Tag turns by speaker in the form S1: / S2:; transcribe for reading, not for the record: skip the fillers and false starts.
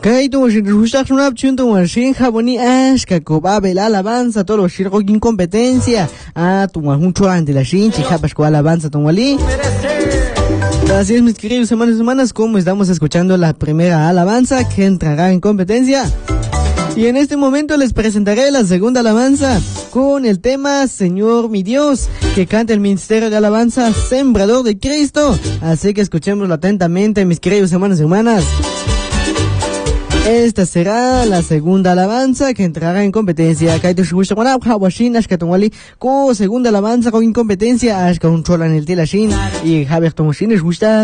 S1: Kaito Shirusha Chunto Washin Jaboni Ashka Kobabe la alabanza, todos los shirko incompetencia. Tu Mahuncho ante la Shinchi, Japasco alabanza Tonwali. Así es, mis queridos hermanos y hermanas, como estamos escuchando la primera alabanza que entrará en competencia. Y en este momento les presentaré la segunda alabanza con el tema Señor mi Dios, que canta el Ministerio de Alabanza Sembrador de Cristo. Así que escuchémoslo atentamente, mis queridos hermanos y hermanas. Esta será la segunda alabanza que entrará en competencia. Segunda alabanza con incompetencia. Y Javier Tomoshin les gusta.